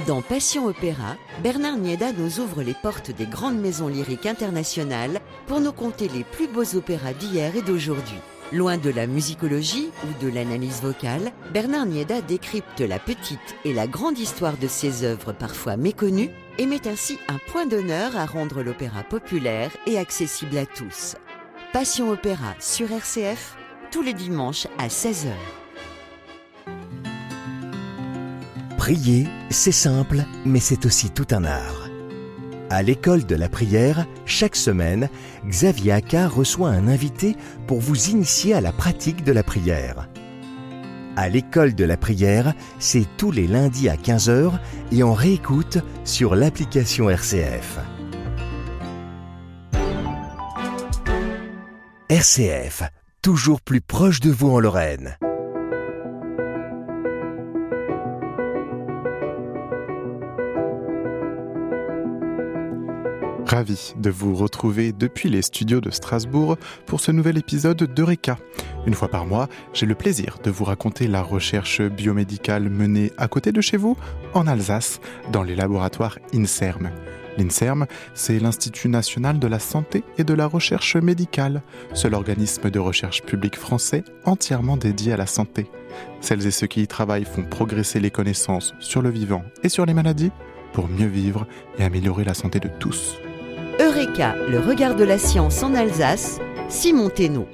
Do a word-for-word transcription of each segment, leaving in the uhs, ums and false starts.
Dans Passion Opéra, Bernard Nieda nous ouvre les portes des grandes maisons lyriques internationales pour nous conter les plus beaux opéras d'hier et d'aujourd'hui. Loin de la musicologie ou de l'analyse vocale, Bernard Nieda décrypte la petite et la grande histoire de ses œuvres parfois méconnues et met ainsi un point d'honneur à rendre l'opéra populaire et accessible à tous. Passion Opéra sur R C F, tous les dimanches à seize heures. Prier, c'est simple, mais c'est aussi tout un art. À l'école de la prière, chaque semaine, Xavier Accard reçoit un invité pour vous initier à la pratique de la prière. À l'école de la prière, c'est tous les lundis à quinze heures et on réécoute sur l'application R C F. R C F, toujours plus proche de vous en Lorraine. Ravi de vous retrouver depuis les studios de Strasbourg pour ce nouvel épisode d'Eureka. Une fois par mois, j'ai le plaisir de vous raconter la recherche biomédicale menée à côté de chez vous, en Alsace, dans les laboratoires INSERM. L'INSERM, c'est l'Institut national de la santé et de la recherche médicale, seul organisme de recherche public français entièrement dédié à la santé. Celles et ceux qui y travaillent font progresser les connaissances sur le vivant et sur les maladies pour mieux vivre et améliorer la santé de tous. Eureka, le regard de la science en Alsace, Simon Thénault.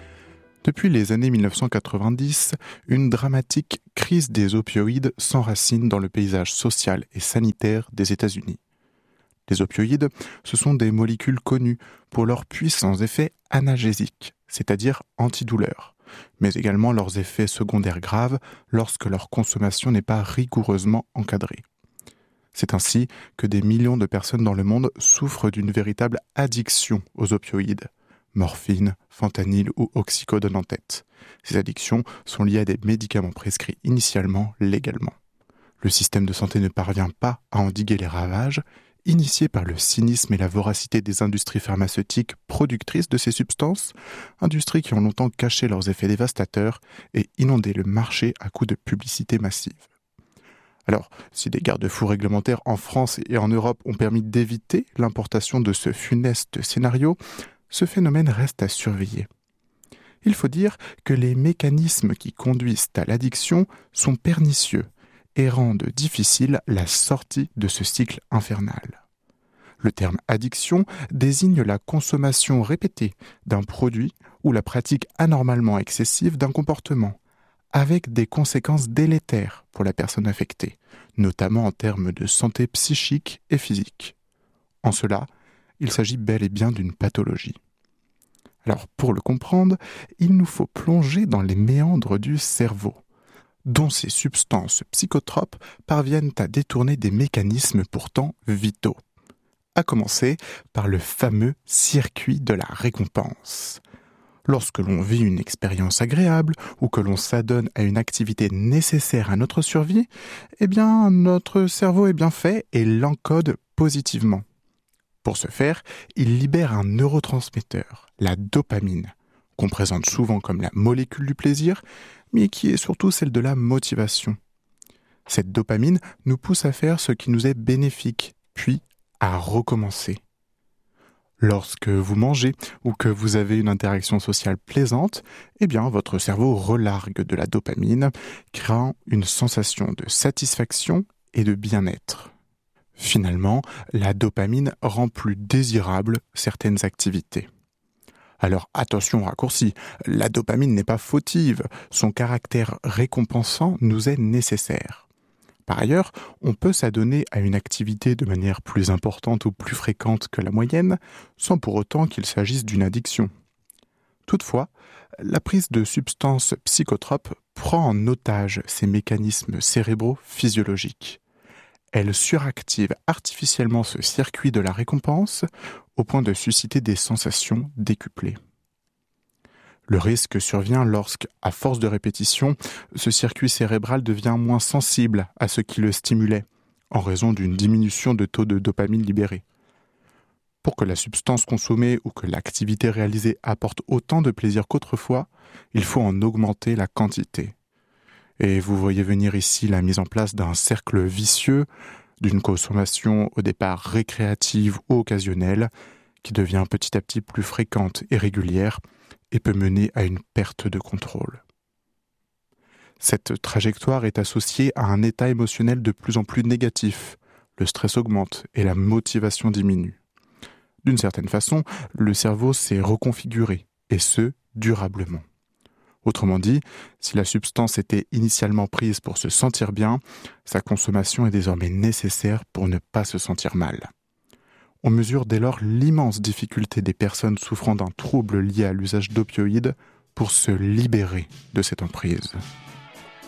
Depuis les années dix-neuf cent quatre-vingt-dix, une dramatique crise des opioïdes s'enracine dans le paysage social et sanitaire des États-Unis. Les opioïdes, ce sont des molécules connues pour leurs puissants effets analgésiques, c'est-à-dire antidouleurs, mais également leurs effets secondaires graves lorsque leur consommation n'est pas rigoureusement encadrée. C'est ainsi que des millions de personnes dans le monde souffrent d'une véritable addiction aux opioïdes, morphine, fentanyl ou oxycodone en tête. Ces addictions sont liées à des médicaments prescrits initialement légalement. Le système de santé ne parvient pas à endiguer les ravages, initiés par le cynisme et la voracité des industries pharmaceutiques productrices de ces substances, industries qui ont longtemps caché leurs effets dévastateurs et inondé le marché à coups de publicité massive. Alors, si des garde-fous réglementaires en France et en Europe ont permis d'éviter l'importation de ce funeste scénario, ce phénomène reste à surveiller. Il faut dire que les mécanismes qui conduisent à l'addiction sont pernicieux et rendent difficile la sortie de ce cycle infernal. Le terme addiction désigne la consommation répétée d'un produit ou la pratique anormalement excessive d'un comportement, avec des conséquences délétères pour la personne affectée, notamment en termes de santé psychique et physique. En cela, il s'agit bel et bien d'une pathologie. Alors, pour le comprendre, il nous faut plonger dans les méandres du cerveau, dont ces substances psychotropes parviennent à détourner des mécanismes pourtant vitaux. À commencer par le fameux circuit de la récompense. Lorsque l'on vit une expérience agréable ou que l'on s'adonne à une activité nécessaire à notre survie, eh bien, notre cerveau est bien fait et l'encode positivement. Pour ce faire, il libère un neurotransmetteur, la dopamine, qu'on présente souvent comme la molécule du plaisir, mais qui est surtout celle de la motivation. Cette dopamine nous pousse à faire ce qui nous est bénéfique, puis à recommencer. Lorsque vous mangez ou que vous avez une interaction sociale plaisante, eh bien votre cerveau relargue de la dopamine, créant une sensation de satisfaction et de bien-être. Finalement, la dopamine rend plus désirable certaines activités. Alors attention au raccourci, la dopamine n'est pas fautive, son caractère récompensant nous est nécessaire. Par ailleurs, on peut s'adonner à une activité de manière plus importante ou plus fréquente que la moyenne, sans pour autant qu'il s'agisse d'une addiction. Toutefois, la prise de substances psychotropes prend en otage ces mécanismes cérébraux physiologiques. Elle suractive artificiellement ce circuit de la récompense au point de susciter des sensations décuplées. Le risque survient lorsque, à force de répétition, ce circuit cérébral devient moins sensible à ce qui le stimulait, en raison d'une diminution de taux de dopamine libéré. Pour que la substance consommée ou que l'activité réalisée apporte autant de plaisir qu'autrefois, il faut en augmenter la quantité. Et vous voyez venir ici la mise en place d'un cercle vicieux, d'une consommation au départ récréative ou occasionnelle, qui devient petit à petit plus fréquente et régulière et peut mener à une perte de contrôle. Cette trajectoire est associée à un état émotionnel de plus en plus négatif. Le stress augmente et la motivation diminue. D'une certaine façon, le cerveau s'est reconfiguré, et ce, durablement. Autrement dit, si la substance était initialement prise pour se sentir bien, sa consommation est désormais nécessaire pour ne pas se sentir mal. On mesure dès lors l'immense difficulté des personnes souffrant d'un trouble lié à l'usage d'opioïdes pour se libérer de cette emprise.